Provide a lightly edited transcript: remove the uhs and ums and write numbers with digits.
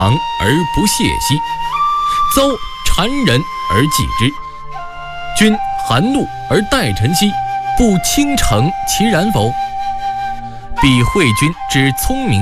而不泄兮，遭谗人而忌之。君含怒而待臣兮，不倾城其然否？彼惠君之聪明